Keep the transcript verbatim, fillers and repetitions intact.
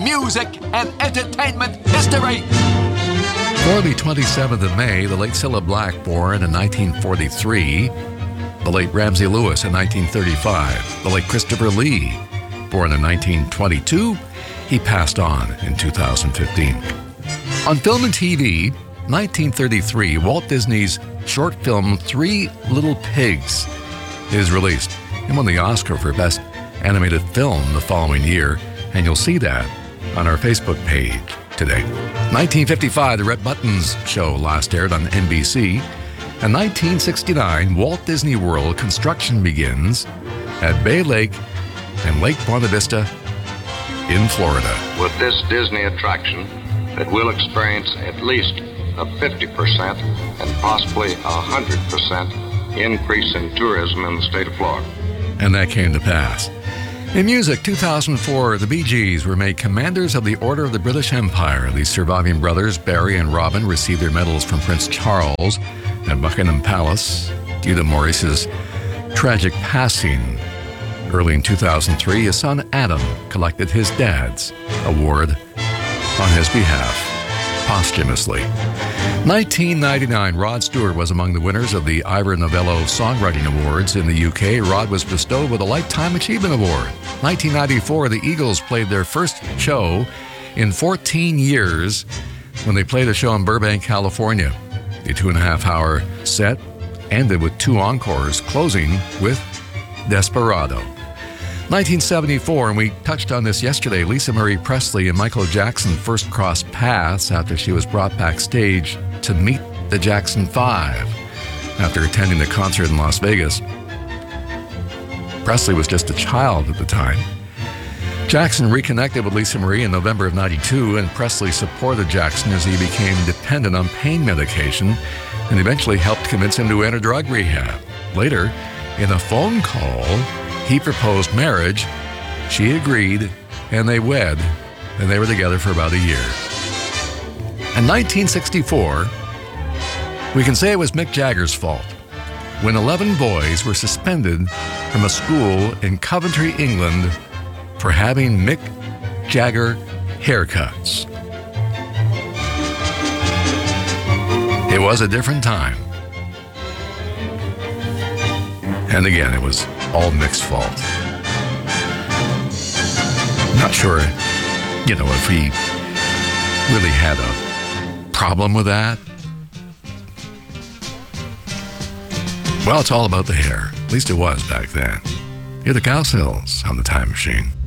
music and entertainment history. For the twenty-seventh of May, the late Cilla Black, born in nineteen forty-three. The late Ramsey Lewis in nineteen thirty-five. The late Christopher Lee, born in nineteen twenty-two. He passed on in two thousand fifteen. On film and T V, nineteen thirty-three, Walt Disney's short film Three Little Pigs is released. He won the Oscar for Best Animated Film the following year, and you'll see that on our Facebook page today. nineteen fifty-five, The Red Buttons Show last aired on N B C. And nineteen sixty-nine, Walt Disney World construction begins at Bay Lake and Lake Buena Vista in Florida. With this Disney attraction, it will experience at least a fifty percent and possibly a one hundred percent increase in tourism in the state of Florida. And that came to pass. In music, two thousand four, the Bee Gees were made Commanders of the Order of the British Empire. The surviving brothers, Barry and Robin, received their medals from Prince Charles at Buckingham Palace due to Maurice's tragic passing. Early in two thousand three, his son Adam collected his dad's award on his behalf, posthumously. nineteen ninety-nine, Rod Stewart was among the winners of the Ivor Novello Songwriting Awards in the U K. Rod was bestowed with a Lifetime Achievement Award. nineteen ninety-four, the Eagles played their first show in fourteen years when they played a show in Burbank, California. The two and a half hour set ended with two encores, closing with Desperado. nineteen seventy-four, and we touched on this yesterday, Lisa Marie Presley and Michael Jackson first crossed paths after she was brought backstage to meet the Jackson Five after attending the concert in Las Vegas. Presley was just a child at the time. Jackson reconnected with Lisa Marie in November of ninety-two, and Presley supported Jackson as he became dependent on pain medication and eventually helped convince him to enter drug rehab. Later, in a phone call, he proposed marriage. She agreed, and they wed, and they were together for about a year. In nineteen sixty-four, we can say it was Mick Jagger's fault when eleven boys were suspended from a school in Coventry, England, for having Mick Jagger haircuts. It was a different time. And again, it was all Mick's fault. Not sure, you know, if he really had a problem with that. Well, it's all about the hair. At least it was back then. Here are the Cowsills on the Time Machine.